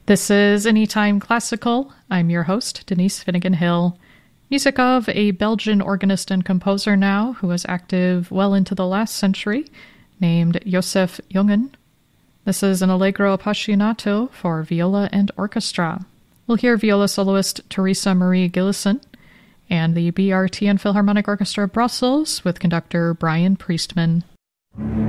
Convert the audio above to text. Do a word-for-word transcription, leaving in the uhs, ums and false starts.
This is Anytime Classical. I'm your host, Denise Finnegan Hill. Music of a Belgian organist and composer now who was active well into the last century, named Joseph Jungen. This is an Allegro Appassionato for viola and orchestra. We'll hear viola soloist Teresa Marie Gillissen and the B R T and Philharmonic Orchestra of Brussels with conductor Brian Priestman.